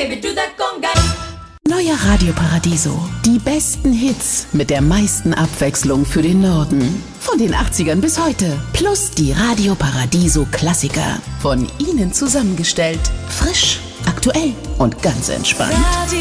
give it to the conga. Neuer Radio Paradiso. Die besten Hits mit der meisten Abwechslung für den Norden. Von den 80ern bis heute. Plus die Radio Paradiso Klassiker. Von Ihnen zusammengestellt. Frisch, aktuell und ganz entspannt.